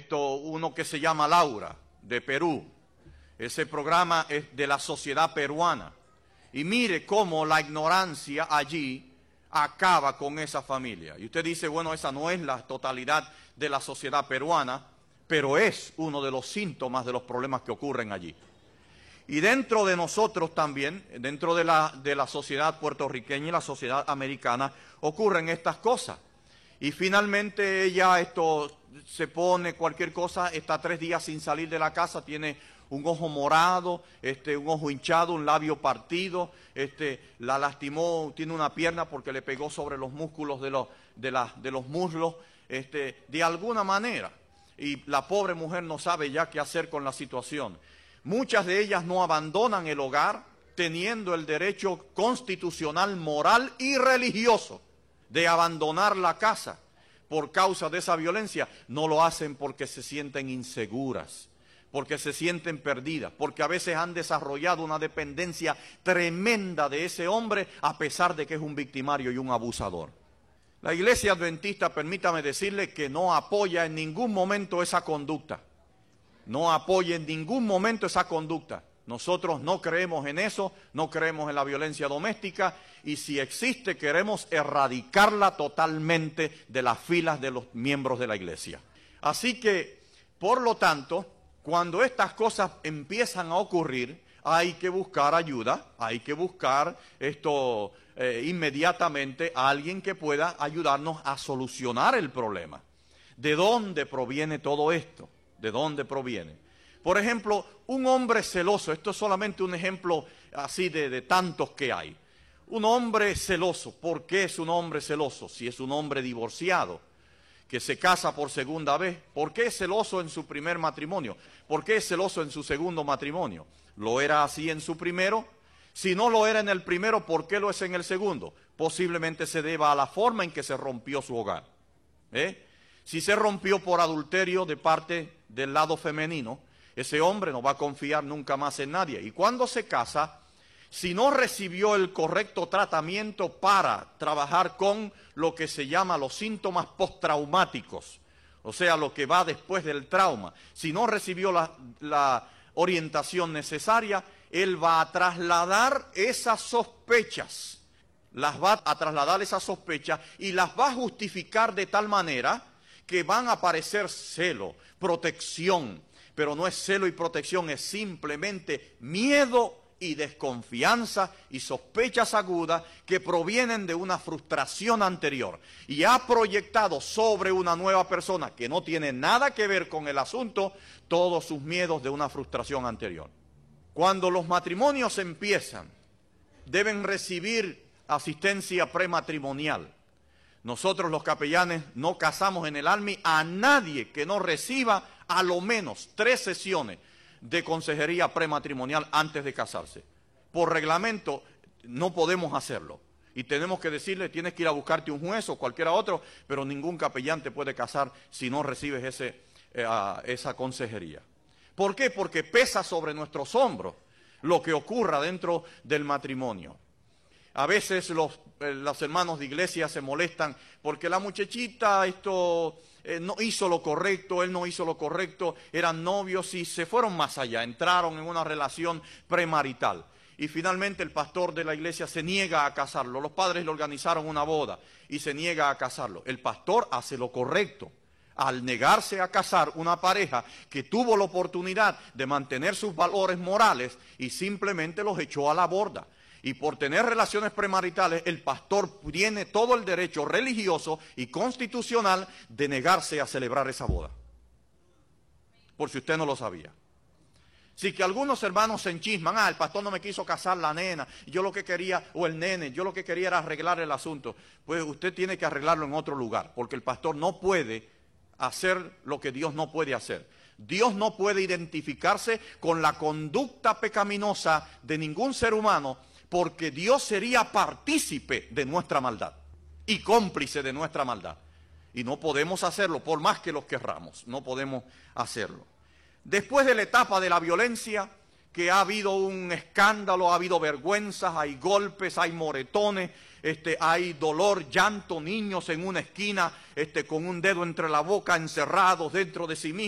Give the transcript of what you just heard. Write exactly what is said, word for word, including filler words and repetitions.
esto, uno que se llama Laura, de Perú. Ese programa es de la sociedad peruana. Y mire cómo la ignorancia allí acaba con esa familia. Y usted dice, bueno, esa no es la totalidad de la sociedad peruana, pero es uno de los síntomas de los problemas que ocurren allí. Y dentro de nosotros también, dentro de la, de la sociedad puertorriqueña y la sociedad americana, ocurren estas cosas. Y finalmente ella esto se pone cualquier cosa, está tres días sin salir de la casa, tiene un ojo morado, este, un ojo hinchado, un labio partido, este, la lastimó, tiene una pierna porque le pegó sobre los músculos de los, de la, de los muslos, este, de alguna manera. Y la pobre mujer no sabe ya qué hacer con la situación. Muchas de ellas no abandonan el hogar teniendo el derecho constitucional, moral y religioso de abandonar la casa por causa de esa violencia. No lo hacen porque se sienten inseguras, porque se sienten perdidas, porque a veces han desarrollado una dependencia tremenda de ese hombre a pesar de que es un victimario y un abusador. La Iglesia Adventista, permítame decirle que no apoya en ningún momento esa conducta. No apoya en ningún momento esa conducta. Nosotros no creemos en eso, no creemos en la violencia doméstica y si existe queremos erradicarla totalmente de las filas de los miembros de la Iglesia. Así que, por lo tanto, cuando estas cosas empiezan a ocurrir, hay que buscar ayuda, hay que buscar esto eh, inmediatamente a alguien que pueda ayudarnos a solucionar el problema. ¿De dónde proviene todo esto? ¿De dónde proviene? Por ejemplo, un hombre celoso, esto es solamente un ejemplo así de, de tantos que hay. Un hombre celoso, ¿por qué es un hombre celoso? Si es un hombre divorciado, que se casa por segunda vez, ¿por qué es celoso en su primer matrimonio? ¿Por qué es celoso en su segundo matrimonio? ¿Lo era así en su primero? Si no lo era en el primero, ¿por qué lo es en el segundo? Posiblemente se deba a la forma en que se rompió su hogar. ¿Eh? Si se rompió por adulterio de parte del lado femenino, ese hombre no va a confiar nunca más en nadie. Y cuando se casa, si no recibió el correcto tratamiento para trabajar con lo que se llama los síntomas postraumáticos, o sea, lo que va después del trauma, si no recibió la, la orientación necesaria, él va a trasladar esas sospechas, las va a trasladar esas sospechas y las va a justificar de tal manera que van a aparecer celo, protección, pero no es celo y protección, es simplemente miedo y desconfianza y sospechas agudas que provienen de una frustración anterior y ha proyectado sobre una nueva persona que no tiene nada que ver con el asunto todos sus miedos de una frustración anterior. Cuando los matrimonios empiezan, deben recibir asistencia prematrimonial. Nosotros los capellanes no casamos en el ALMI a nadie que no reciba a lo menos tres sesiones de consejería prematrimonial antes de casarse. Por reglamento no podemos hacerlo. Y tenemos que decirle, tienes que ir a buscarte un juez o cualquiera otro, pero ningún capellán te puede casar si no recibes ese, eh, uh, esa consejería. ¿Por qué? Porque pesa sobre nuestros hombros lo que ocurra dentro del matrimonio. A veces los, eh, los hermanos de iglesia se molestan porque la muchachita esto eh, no hizo lo correcto, él no hizo lo correcto, eran novios y se fueron más allá, entraron en una relación premarital. Y finalmente el pastor de la iglesia se niega a casarlo. Los padres le organizaron una boda y se niega a casarlo. El pastor hace lo correcto al negarse a casar una pareja que tuvo la oportunidad de mantener sus valores morales y simplemente los echó a la borda. Y por tener relaciones premaritales, el pastor tiene todo el derecho religioso y constitucional de negarse a celebrar esa boda. Por si usted no lo sabía. Sí, que algunos hermanos se enchisman, ah, el pastor no me quiso casar la nena, yo lo que quería, o el nene, yo lo que quería era arreglar el asunto. Pues usted tiene que arreglarlo en otro lugar, porque el pastor no puede hacer lo que Dios no puede hacer. Dios no puede identificarse con la conducta pecaminosa de ningún ser humano, porque Dios sería partícipe de nuestra maldad y cómplice de nuestra maldad. Y no podemos hacerlo, por más que los querramos, no podemos hacerlo. Después de la etapa de la violencia, que ha habido un escándalo, ha habido vergüenzas, hay golpes, hay moretones, este, hay dolor, llanto, niños en una esquina, este, con un dedo entre la boca, encerrados dentro de sí mismos.